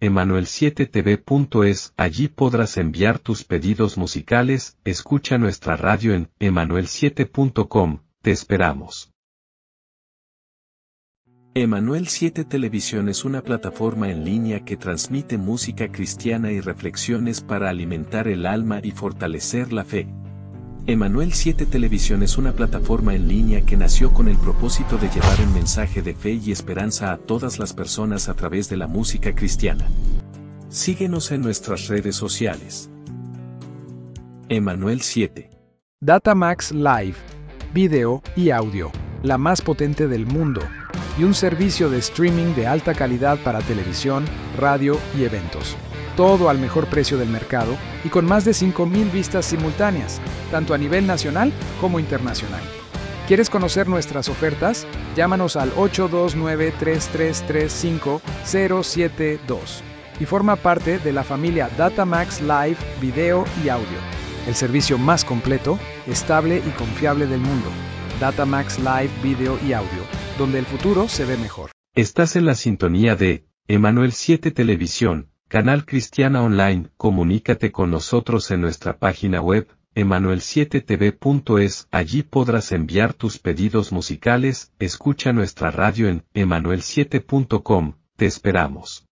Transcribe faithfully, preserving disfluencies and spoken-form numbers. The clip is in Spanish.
emanuel siete t v punto es. Allí podrás enviar tus pedidos musicales. Escucha nuestra radio en emanuel siete punto com. Te esperamos. Emanuel siete Televisión es una plataforma en línea que transmite música cristiana y reflexiones para alimentar el alma y fortalecer la fe. Emanuel siete Televisión es una plataforma en línea que nació con el propósito de llevar un mensaje de fe y esperanza a todas las personas a través de la música cristiana. Síguenos en nuestras redes sociales. Emanuel siete. Datamax Live, video y audio, la más potente del mundo, y un servicio de streaming de alta calidad para televisión, radio y eventos. Todo al mejor precio del mercado y con más de cinco mil vistas simultáneas, tanto a nivel nacional como internacional. ¿Quieres conocer nuestras ofertas? Llámanos al ocho dos nueve, tres tres tres cinco, cero siete dos y forma parte de la familia Datamax Live, video y audio, el servicio más completo, estable y confiable del mundo. Datamax Live, video y audio, donde el futuro se ve mejor. Estás en la sintonía de Emanuel siete Televisión, canal cristiana online. Comunícate con nosotros en nuestra página web, emanuel siete t v punto es. Allí podrás enviar tus pedidos musicales. Escucha nuestra radio en emanuel siete punto com. Te esperamos.